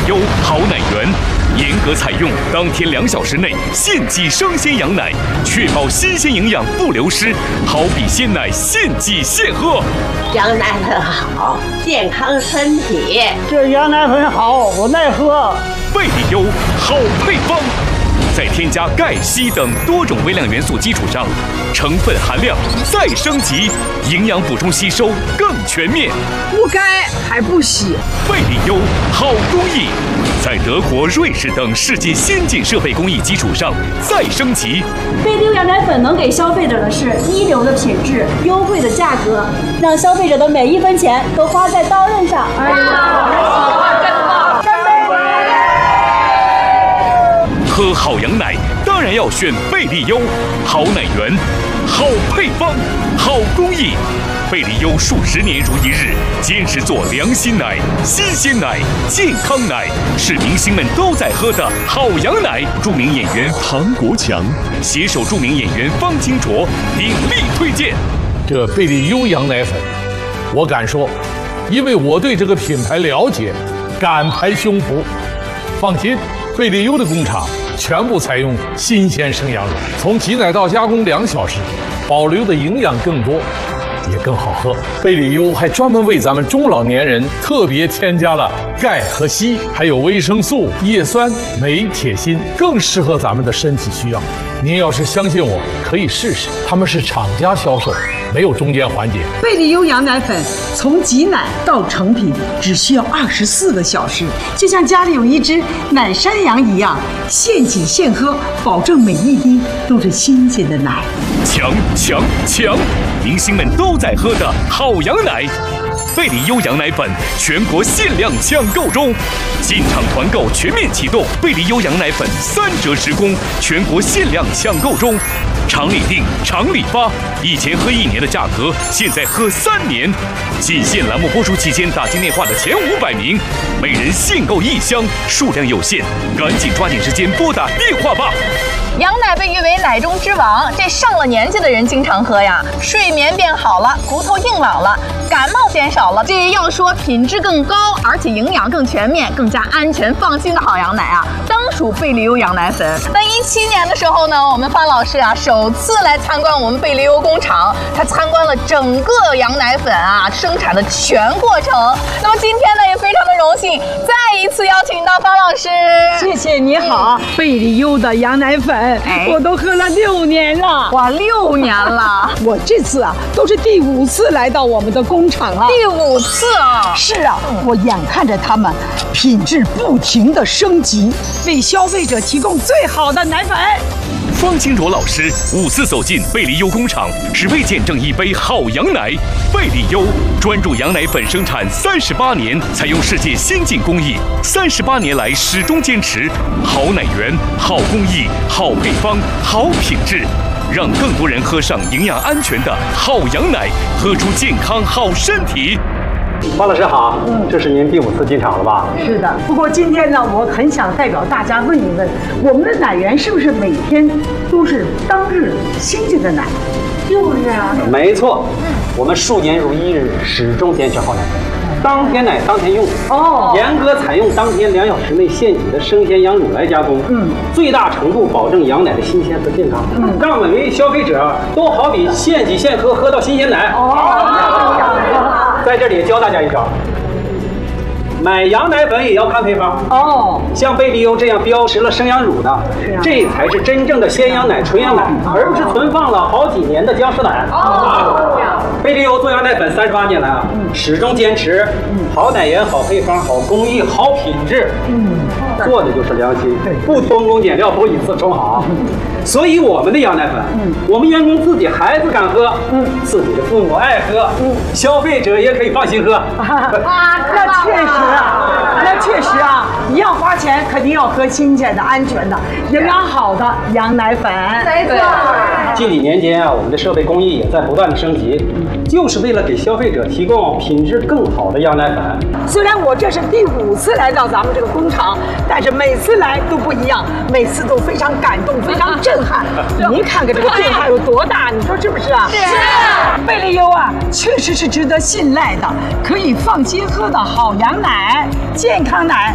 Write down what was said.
优好奶源，严格采用当天2小时内现挤生鲜羊奶，确保新鲜营养不流失，好比鲜奶现挤现喝。 羊奶粉好，健康身体。 这羊奶粉好，我爱喝。 贝利优好配方，在添加钙、硒等多种微量元素基础上，成分含量再升级，营养补充吸收更全面。 不该还不洗。 贝利优好工艺，在德国、瑞士等世界先进设备工艺基础上再升级。 贝利优羊奶粉能给消费者的是一流的品质、优惠的价格，让消费者的每1分钱都花在刀刃上。 喝好羊奶当然要选贝利优，好奶源，好配方，好工艺。贝利优数10年如一日，坚持做良心奶、新鲜奶、健康奶，是明星们都在喝的好羊奶。著名演员唐国强携手著名演员方清卓鼎力推荐。 这贝利优羊奶粉，我敢说，因为我对这个品牌了解，敢拍胸脯。放心，贝利优的工厂全部采用新鲜生羊乳，从挤奶到加工2小时，保留的营养更多，也更好喝。贝利优还专门为咱们中老年人特别添加了钙和硒，还有维生素、叶酸、镁、铁、锌，更适合咱们的身体需要。您要是相信我，可以试试，他们是厂家销售，没有中间环节。 贝利优羊奶粉从挤奶到成品只需要24个小时，就像家里有一只奶山羊一样，现挤现喝，保证每一滴都是新鲜的奶。 强强强！明星们都在喝的好羊奶，贝利优羊奶粉全国限量抢购中，进场团购全面启动，贝利优羊奶粉3折直供，全国限量抢购中。厂里订，厂里发，以前喝1年的价格，现在喝3年。仅限栏目播出期间打进电话的前500名，每人限购1箱，数量有限，赶紧抓紧时间拨打电话吧。 羊奶被誉为奶中之王，这上了年纪的人经常喝呀，睡眠变好了，骨头硬朗了，感冒减少了。这要说品质更高，而且营养更全面、更加安全放心的好羊奶啊，当属贝利优羊奶粉。那17年的时候呢，我们方老师啊首次来参观我们贝利优工厂，他参观了整个羊奶粉啊生产的全过程。那么今天呢，也非常的荣幸，再一次邀请到方老师。 谢谢，你好。贝利优的羊奶粉，我都喝了6年了。 哇，6年了！ 我这次啊，都是第5次来到我们的工厂了。 第5次啊！ 是啊，我眼看着他们品质不停的升级，为消费者提供最好的奶粉。 方清卓老师5次走进贝利优工厂，只为见证一杯好羊奶。贝利优专注羊奶粉生产38年，采用世界先进工艺，38年来始终坚持好奶源、好工艺、好配方、好品质，让更多人喝上营养安全的好羊奶，喝出健康好身体。 方老师好，这是您第5次进场了吧？ 是的，不过今天呢，我很想代表大家问一问，我们的奶源是不是每天都是当日新鲜的奶？ 就是啊， 没错，我们数年如一日，始终坚持好奶粉，当天奶当天用。严格采用当天2小时内现挤的生鲜羊乳来加工，最大程度保证羊奶的新鲜和健康，让每位消费者都好比现挤现喝，喝到新鲜奶。在这里教大家一招，买羊奶粉也要看配方。像贝利优这样标识了生羊乳的，这才是真正的鲜羊奶、纯羊奶，而不是存放了好几年的僵尸奶。贝利优做羊奶粉38年来啊，始终坚持好奶源、好配方、好工艺、好品质，做的就是良心，不偷工减料，不以次充好。所以我们的羊奶粉，我们员工自己孩子敢喝，自己的父母爱喝，消费者也可以放心喝。 那确实啊，你要花钱肯定要喝新鲜的、安全的、营养好的羊奶粉。 没错。 近几年间啊，我们的设备工艺也在不断的升级，就是为了给消费者提供品质更好的羊奶粉。 虽然我这是第5次来到咱们这个工厂，但是每次来都不一样，每次都非常感动，非常震撼。您看看这个变化有多大，你说是不是啊？ 是。 贝利优啊，确实是值得信赖的，可以放心喝的好羊奶、健康奶。